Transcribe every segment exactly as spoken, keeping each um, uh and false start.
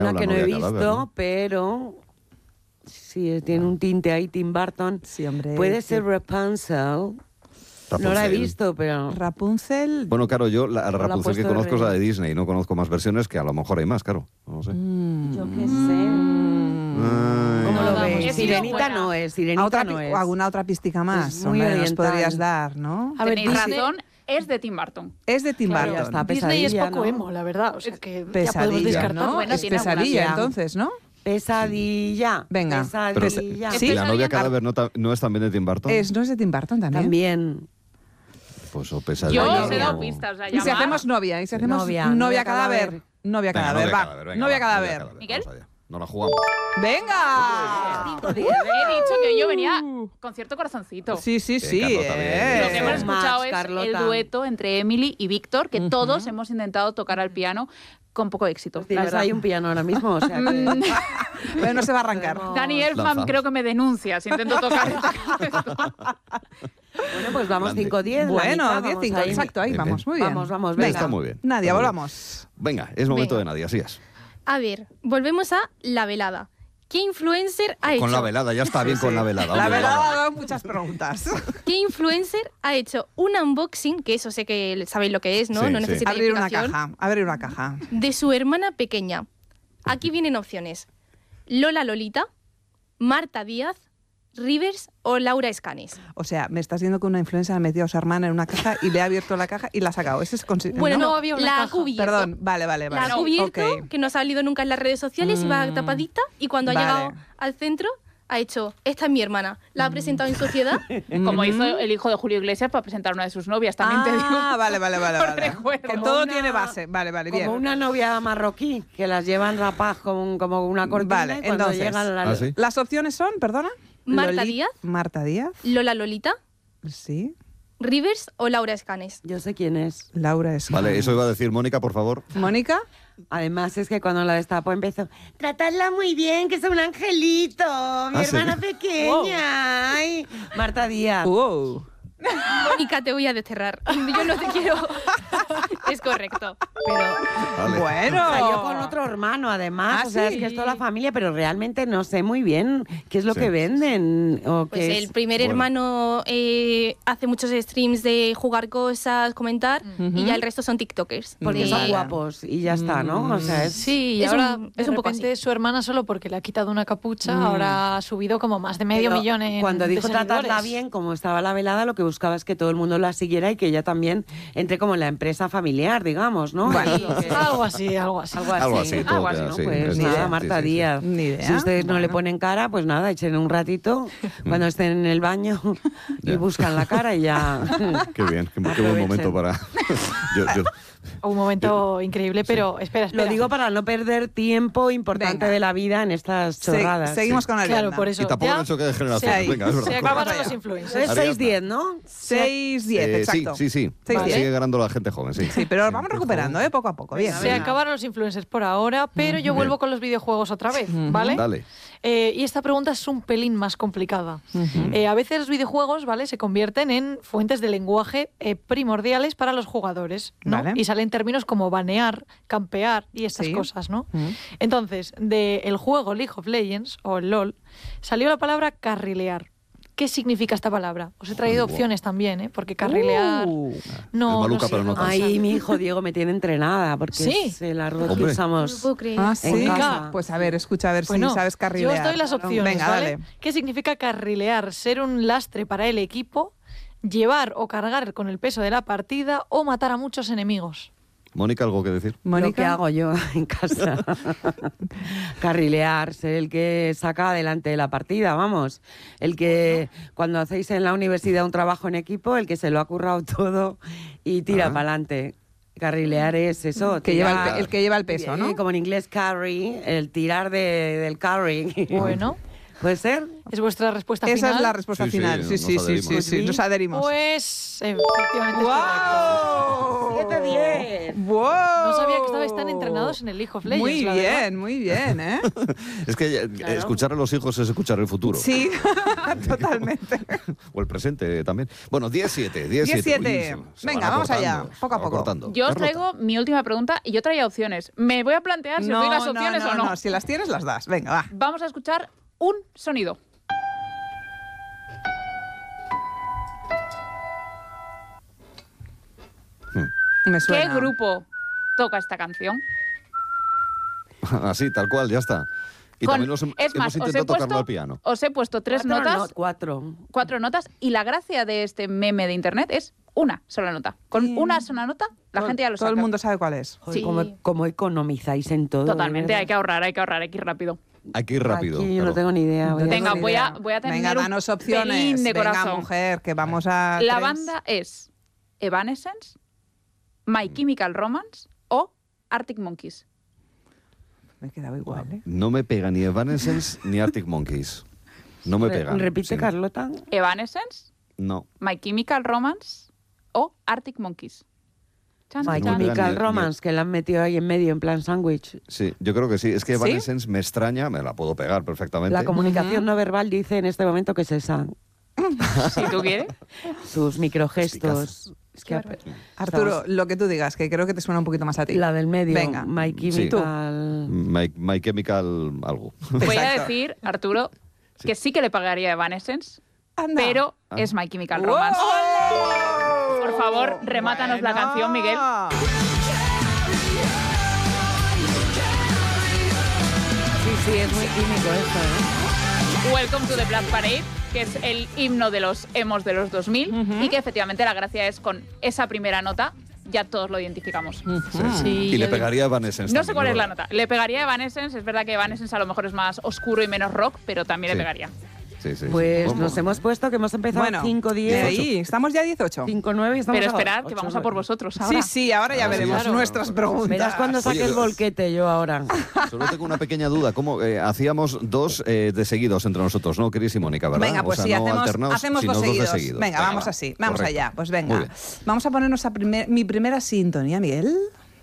Una la que no he novia visto, cadáver, ¿no? pero sí tiene un tinte ahí, Tim Burton. Sí, hombre. Puede ser Rapunzel. No la he Rapunzel. visto, pero... Rapunzel. Bueno, claro, yo la la ha Rapunzel que puesto conozco es la de Rey. Disney, no conozco más versiones, que a lo mejor hay más, claro. No lo sé. Mm. Yo qué sé. Ay. ¿Cómo lo No, ves? he sido Sirenita buena. no es, ¿A Sirenita otra, no pi- es. o alguna otra pística más? Es muy Hombre, nos oriental. podrías dar, ¿no? A ver, Tenéis Disney, razón, es de Tim Burton. Es de Tim claro, Burton. está Disney es Pesadilla, poco ¿no? emo, la verdad. O sea que ya podemos Pesadilla, descartar. ¿no? Bueno, es tiene alguna pesadilla, idea. entonces, ¿no? Pesadilla. Venga. Pero, Pesadilla. Sí. ¿y la novia Ar- cadáver no, ta- no es también de Tim Burton? Es, ¿no es de Tim Burton también? También. Pues o pesadilla. Yo Novia. os he dado o- pistas. O sea, Y si llamar- hacemos novia, y si hacemos Novia, novia, novia cadáver. cadáver. Novia Venga, cadáver, novia va. cadáver, venga, novia va, cadáver. ¿Miguel? vamos allá. No la jugamos. ¡Venga! He dicho que yo venía con cierto corazoncito. Sí, sí, Eh, sí. Carlota, bien. eh. Lo que hemos Max, escuchado es Carlota. el dueto entre Emily y Víctor, que Ujú. todos hemos intentado tocar al piano con poco éxito. la Tienes verdad. ahí un piano ahora mismo, o sea que... Bueno, no se va a arrancar. Podemos- Dani Elfam Lanzamos. creo que me denuncia si intento tocar esto. Bueno, pues vamos Grande. cinco diez. Bueno, diez cinco, exacto, ahí Bien, vamos, bien. muy bien. Vamos, vamos, venga. venga. Está muy bien. Nadia, Está muy bien. volvamos. Venga, es momento Venga. de Nadia, así es. A ver, volvemos a la velada. ¿Qué influencer ha hecho? Con la velada, ya está bien con la velada. La hombre, verdad, vamos. ha dado muchas preguntas. ¿Qué influencer ha hecho un unboxing, que eso sé que sabéis lo que es, ¿no? Sí, no sí. necesita Abrir una explicación, caja, abrir una caja. de su hermana pequeña? Aquí vienen opciones. Lola Lolita, Marta Díaz, Rivers o Laura Escanes. O sea, me estás diciendo que una influencer ha metido a su hermana en una caja y le ha abierto la caja y la ha sacado. Ese es consi- Bueno, ¿no? no, había una la ha caja. cubierto. Perdón, vale, vale, vale. La ha cubierto, Ok. que no ha salido nunca en las redes sociales, iba Mm. tapadita y cuando ha Vale. llegado al centro ha hecho, esta es mi hermana, la ha presentado en sociedad. Como hizo el hijo de Julio Iglesias para presentar a una de sus novias, también te digo. Ah, vale, vale, vale. Por vale. recuerdo. Que Como todo una- tiene base. Vale, vale, bien. Como una novia marroquí, que las llevan rapadas como, como una cortina Vale, y cuando entonces. llegan las... ¿Ah, sí? Las opciones son, perdona. Marta Loli- Díaz. Marta Díaz, Lola Lolita, sí. Rivers o Laura Escanes. Yo sé quién es. Laura es. Vale, eso iba a decir Mónica, por favor. Mónica. Además es que cuando la destapó empezó, tratadla muy bien, que es un angelito, mi ¿Ah, sí? hermana pequeña. Ay, Marta Díaz. Wow. Mónica, te voy a desterrar. Yo no te quiero. Es correcto. Pero Vale. Bueno. salió con otro hermano, además. ¿Ah, o sea, sí? es que es toda la familia, pero realmente no sé muy bien qué es lo Sí. que venden. O Pues qué el es. primer Bueno. hermano eh, hace muchos streams de jugar cosas, comentar, y ya el resto son TikTokers. Porque Porque son Vale. guapos y ya está, ¿no? O sea, es... Sí, y Es ahora un- de es un poco repente así. su hermana, solo porque le ha quitado una capucha, ahora ha subido como más de medio Pero millón en cuando dijo de tratarla seguidores. bien, como estaba la velada, lo que buscaba es que todo el mundo la siguiera y que ella también entre como en la empresa familiar, digamos, ¿no? Bueno. Es lo que- Algo así, algo así. Algo así, Algo así, todo algo así, queda ¿no? así. Pues Ni nada, idea. Marta Sí, sí, sí. Díaz. Ni idea. Si ustedes no le Bueno. ponen cara, pues nada, echen un ratito cuando estén en el baño y Ya. buscan la cara y ya. Qué bien, qué, qué buen Aprovechen. momento para... yo, yo- Un momento increíble, pero espera, espera. Lo digo para no perder tiempo importante Venga. de la vida en estas Se- chorradas. seguimos con Ariadna. Claro, por eso. Y tampoco ya en el choque de generaciones. Sí. Venga, es verdad. se correcto. acabaron Vaya. los Es influencers. seis diez, ¿no? seis diez, Eh, exacto. Sí, sí, sí. seis Va, diez. sigue ganando la gente joven, sí. Sí, pero vamos recuperando, ¿eh? Poco a poco. Bien. Se acabaron los influencers por ahora, pero yo vuelvo con los videojuegos otra vez, ¿vale? Dale. Eh, y esta pregunta es un pelín más complicada. Eh, a veces los videojuegos, ¿vale?, se convierten en fuentes de lenguaje eh, primordiales para los jugadores, ¿no? Vale. Y salen términos como banear, campear y estas Sí. cosas, ¿no? Mm. Entonces, del juego League of Legends, o el LOL, salió la palabra carrilear. ¿Qué significa esta palabra? Os he traído Buah. opciones también, ¿eh? Porque carrilear... Uh. no, Es maluca, no sé, pero no no tanto. Ay, mi hijo Diego me tiene entrenada porque Sí. es el arroz que Hombre. No lo usamos. puedo creer. Ah, En sí. casa. Pues a ver, escucha, a ver Bueno, si sabes carrilear. Yo os doy las opciones, Venga, ¿vale? dale. ¿Qué significa carrilear? Ser un lastre para el equipo, llevar o cargar con el peso de la partida o matar a muchos enemigos. Mónica, ¿algo que decir? Lo que Mónica. hago yo en casa. Carrilear, ser el que saca adelante la partida, vamos. El que cuando hacéis en la universidad un trabajo en equipo, el que se lo ha currado todo y tira Ah. para adelante. Carrilear es eso. Que lleva el, tirar- pe- el que lleva el peso, eh, ¿no? Como en inglés carry, el tirar de, del carry. Bueno, ¿Puede ser? ¿Es vuestra respuesta Esa final? es la respuesta Sí, sí, final. Sí, nos sí, sí, adherimos. sí, sí, nos adherimos. Pues efectivamente es correcto. siete diez. ¡Wow! No sabía que estabais tan entrenados en el League of Legends. Muy la verdad. bien, muy bien, ¿eh? Es que eh, escuchar a los hijos es escuchar el futuro. Sí, totalmente. O el presente también. Bueno, diez siete. diez diez siete. Uy, se- se Venga, van vamos acortando, allá, se poco a van poco. acortando. Yo os Carlota. traigo mi última pregunta y yo traía opciones. Me voy a plantear si os doy las opciones no, o no. no, si las tienes, las das. Venga, va. Vamos a escuchar un sonido. Me ¿Qué suena. grupo toca esta canción? Así, tal cual, ya está. Y Con- también los hem- es más, hemos os he, intentado tocarlo puesto, al piano. os he puesto tres Cuatro, notas, no, cuatro. cuatro notas, y la gracia de este meme de internet es una sola nota. Con Sí. una sola nota, la Todo- gente ya lo Todo saca. el mundo sabe cuál es. Joder, Sí. cómo, cómo economizáis en todo. de Totalmente, verdad. hay que ahorrar, hay que ahorrar, hay que ir rápido. Hay que ir rápido. Aquí yo no claro. tengo ni idea. voy a- Venga, ni voy a, idea. voy a tener Venga, un danos opciones. pelín de Venga, corazón. mujer, que vamos a La tres. banda es Evanescence, My Chemical Romance o Arctic Monkeys. Me quedaba igual, ¿eh? No me pega ni Evanescence ni Arctic Monkeys. No me Re- pegan. Repite, Sí. Carlota. Evanescence, No. My Chemical Romance o Arctic Monkeys. Chan, My no chan. me pega Chemical ni- Romance, que la han metido ahí en medio, en plan sándwich. Sí, yo creo que sí. Es que ¿Sí? Evanescence me extraña, me la puedo pegar perfectamente. La comunicación no verbal dice en este momento que es esa. Si tú quieres. Sus microgestos. Es que ap- Arturo, lo que tú digas, que creo que te suena un poquito más a ti. la del medio, Venga. My Chemical. My, My Chemical algo. Voy a Exacto. decir, Arturo, que sí que le pagaría a Evanescence, Anda. pero Ah. es My Chemical ¡Wow! Romance. Por favor, remátanos la Bueno. canción, Miguel. Sí, sí, es muy químico esto, ¿eh? Welcome to the Black Parade, que es el himno de los emos de los dos mil, y que efectivamente la gracia es con esa primera nota, ya todos lo identificamos. Sí. Sí, y le yo- pegaría a Evanescence. No sé también, cuál es la verdad. nota. Le pegaría a Evanescence, es verdad que Evanescence a lo mejor es más oscuro y menos rock, pero también Sí. le pegaría. Sí, sí, sí. Pues ¿Cómo? nos hemos puesto que hemos empezado Bueno, cinco de diez, ahí, estamos ya a dieciocho. cinco nueve y estamos Pero a esperad, que ocho, vamos a por vosotros Sí, ahora. sí, ahora ya Ah, sí, veremos claro. nuestras preguntas. Verás cuando saque Oye, el volquete yo ahora. Solo tengo una pequeña duda. ¿Cómo eh, hacíamos dos eh, de seguidos entre nosotros, no, Cris y Mónica, verdad? Venga, pues o sea, sí, no hacemos, alternados, hacemos sino dos dos de seguidos. seguidos. Venga, vamos va. así, vamos Correcto. allá. Pues Muy venga, bien. vamos a ponernos a primer- mi primera sintonía, Miguel.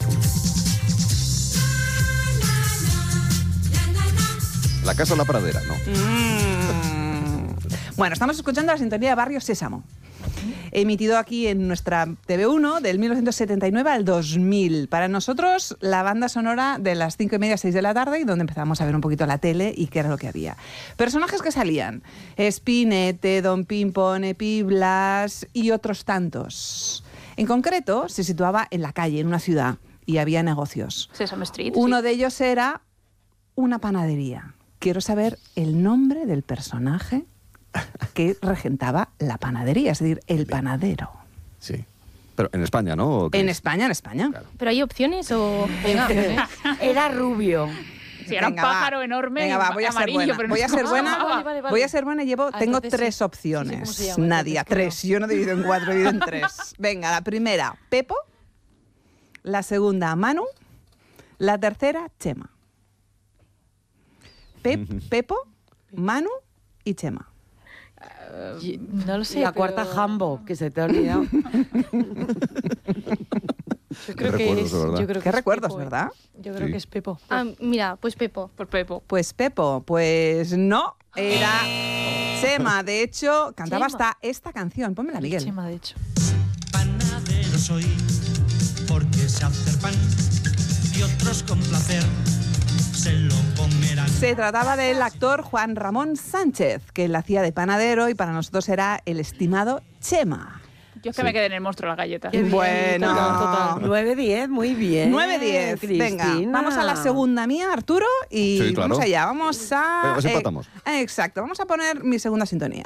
La casa o la pradera, no. Mm. Bueno, estamos escuchando la sintonía de Barrio Sésamo, emitido aquí en nuestra T V uno del mil novecientos setenta y nueve al dos mil. Para nosotros, la banda sonora de las cinco y media, seis de la tarde, y donde empezamos a ver un poquito la tele y qué era lo que había. Personajes que salían: Spinete, Don Pimpón, Epi Blas y otros tantos. En concreto, se situaba en la calle, en una ciudad, y había negocios. Sesame Street. Uno sí. de ellos era una panadería. Quiero saber el nombre del personaje que regentaba la panadería, es decir, el panadero. Sí. Pero en España, ¿no? En España, en España. Claro. ¿Pero hay opciones o...? Venga. Era rubio. Sí, era Venga, un va. pájaro enorme Venga, va, voy a ser amarillo, buena. pero Voy a no- ser buena. Ah, vale, vale, vale. Voy a ser buena y llevo, Ah, tengo entonces tres sí. Sí sé opciones. cómo se llama, Nadia, entonces creo. tres. Yo no divido en cuatro, divido en tres. Venga, la primera, Pepo. La segunda, Manu. La tercera, Chema. Pep- Pepo, Manu y Chema. Y- No lo sé. la pero- cuarta Jambo, que se te ha olvidado. Yo creo Qué que recuerdos, es. de verdad. Yo creo que Qué es recuerdos, Pepo, ¿eh? ¿verdad? Yo creo Sí. que es Pepo. Ah, mira, pues Pepo. Por Pepo. Pues Pepo, pues no, era Chema. De hecho, cantaba Chema. hasta esta canción. Pónmela, Miguel. Chema, de hecho. Panadero soy, porque sé hacer pan y otros con placer se lo comerán. Se trataba del actor Juan Ramón Sánchez, que la hacía de panadero y para nosotros era el estimado Chema. Yo es que Sí. me quedé en el monstruo de las galletas. Qué bien, Bueno. total, total. nueve diez, muy bien. nueve diez. Venga, Cristina. vamos a la segunda mía, Arturo, y Sí, claro. vamos allá. Vamos a... Venga, pues eh, empatamos. exacto, vamos a poner mi segunda sintonía.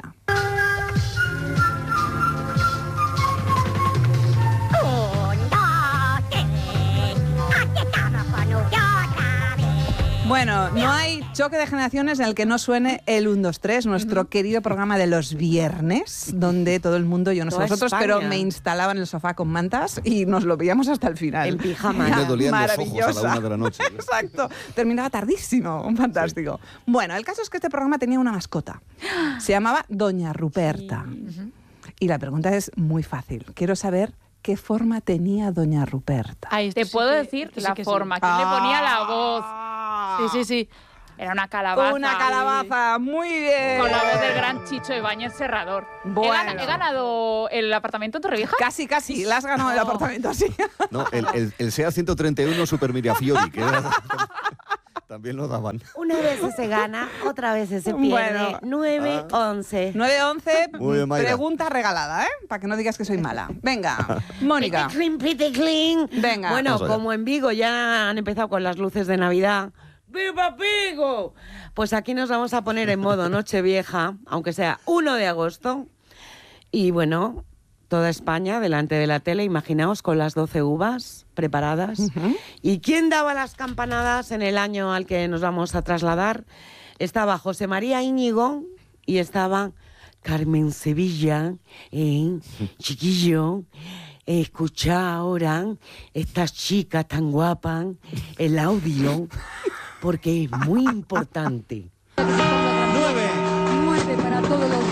Bueno, no hay choque de generaciones en el que no suene el uno dos tres, nuestro querido programa de los viernes, donde todo el mundo, yo no sé Toda vosotros, España. pero me instalaba en el sofá con mantas y nos lo veíamos hasta el final. En pijama. Y me dolían los ojos a Maravillosa. la una de la noche. Exacto. Terminaba tardísimo. Fantástico. Bueno, el caso es que este programa tenía una mascota. Se llamaba Doña Ruperta. Y la pregunta es muy fácil. Quiero saber qué forma tenía Doña Ruperta. Ay, esto Te sí puedo que- decir esto sí la que sí. forma. ¿Quién le ponía la voz? Sí, sí, sí. Era una calabaza. Una calabaza. Muy bien. Con la voz del gran Chicho Ibáñez Serrador. He, Bueno. gana- he ganado el apartamento en Torrevieja. Casi, casi. La has ganado el apartamento así. No, el, el, el SEA ciento treinta y uno Super Mirafiori, que era- también lo daban. Una vez se gana, otra vez se pierde. Bueno. nueve once. nueve once, Muy bien, Mayra. pregunta regalada, ¿eh? Para que no digas que soy mala. Venga, Mónica. Pite clean, pite clean. Venga. Bueno, Vamos allá. como en Vigo ya han empezado con las luces de Navidad. ¡Viva Vigo! Pues aquí nos vamos a poner en modo Nochevieja, aunque sea uno de agosto. Y bueno, toda España delante de la tele, imaginaos con las doce uvas preparadas. ¿Y quién daba las campanadas en el año al que nos vamos a trasladar? Estaba José María Íñigo y estaba Carmen Sevilla, ¿eh? Chiquillo. Escucha ahora estas chicas tan guapas, el audio, porque es muy importante. nueve, nueve para todos los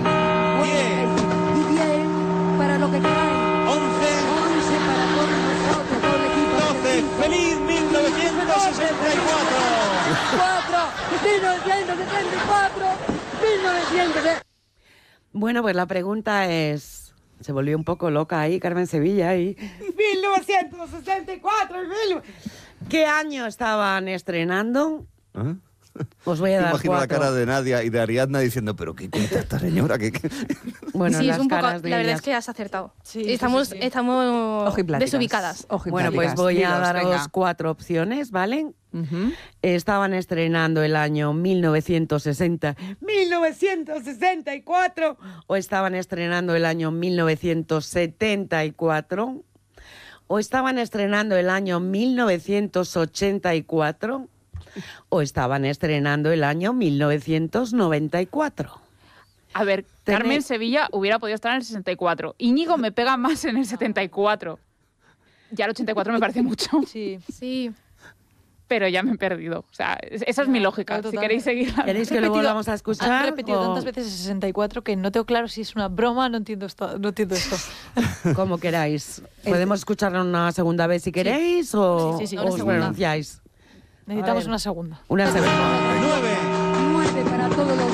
diez, y diez para lo que queráis, once, once para todos nosotros, todo el equipo. doce. ¡Feliz mil novecientos sesenta y cuatro! cuatro, mil novecientos setenta y cuatro, mil novecientos. Bueno, pues la pregunta es... Se volvió un poco loca ahí, Carmen Sevilla, ahí. mil novecientos sesenta y cuatro, mil... ¿Qué año estaban estrenando? ¿Ah? Os voy a dar Imagino la cuatro. cara de Nadia y de Ariadna diciendo, pero ¿qué cuenta esta señora? ¿Qué, qué? Bueno, sí, las es un poco. caras de La verdad ellas. es que has acertado. Sí, sí, estamos sí, sí. estamos Ojipláticas. desubicadas. Ojipláticas. Bueno, pues voy a Dilos, daros venga. cuatro opciones, ¿vale? Ujú. Estaban estrenando el año mil novecientos sesenta, mil novecientos sesenta y cuatro, o estaban estrenando el año mil novecientos setenta y cuatro, o estaban estrenando el año mil novecientos ochenta y cuatro, o estaban estrenando el año mil novecientos noventa y cuatro. A ver, Tenéis- Carmen Sevilla hubiera podido estar en el sesenta y cuatro. Íñigo me pega más en el setenta y cuatro. Ya el ochenta y cuatro me parece mucho, Sí. Sí. pero ya me he perdido. O sea, es- esa es mi lógica. claro, Si total. queréis seguirla. ¿Queréis que lo Repetido- volvamos a escuchar? Han repetido o- tantas veces el sesenta y cuatro que no tengo claro si es una broma, no entiendo esto. No entiendo esto. Como queráis. ¿Podemos escucharlo una segunda vez si queréis o Sí, sí, sí, o una os segunda. pronunciáis? Necesitamos ver. una segunda. Una segunda. nueve, nueve para todos los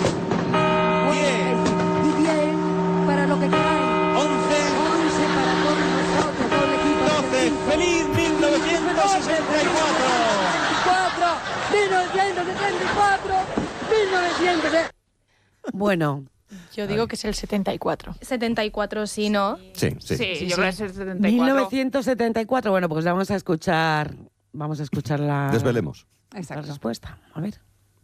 diez, y diez para lo que queráis, once, once para todos nosotros, todo el equipo. doce. ¡Feliz mil novecientos sesenta y cuatro! cuatro, mil novecientos setenta y cuatro, mil novecientos. Bueno, Yo digo que es el setenta y cuatro. setenta y cuatro, sí, ¿no? Sí, sí. Sí, Sí, yo sí. creo que es el setenta y cuatro. mil novecientos setenta y cuatro. Bueno, pues vamos a escuchar, vamos a escuchar la, Desvelemos. la Exacto. respuesta. A ver.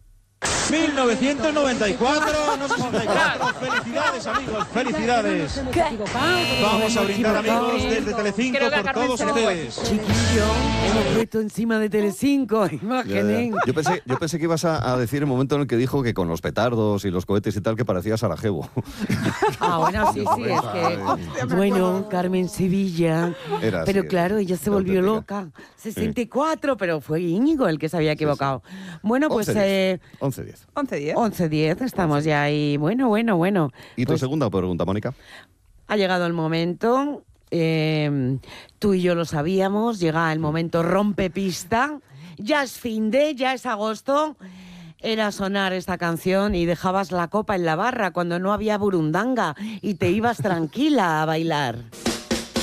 mil novecientos noventa y cuatro, no sesenta y cuatro. Felicidades, amigos, felicidades. Vamos a brindar, amigos, desde Telecinco Creo que a por Carmen todos se le fue. ustedes. Chiquillo, hemos puesto encima de Telecinco Ya, imágenes. ya. Yo, pensé, yo pensé que ibas a, a decir el momento en el que dijo que con los petardos y los cohetes y tal que parecía Sarajevo. Ah, bueno, sí, sí, es que... Bueno, Carmen Sevilla... Era Pero así, claro, ella se de volvió auténtica. loca. sesenta y cuatro, pero fue Íñigo el que se había equivocado. Bueno, pues... eh, once diez. once diez. once diez, estamos ya ahí. Bueno, bueno, bueno. ¿Y tu Pues segunda pregunta, Mónica? ha llegado el momento, eh, tú y yo lo sabíamos, llega el momento rompepista, ya es fin de, ya es agosto, era sonar esta canción y dejabas la copa en la barra cuando no había burundanga y te ibas tranquila a bailar.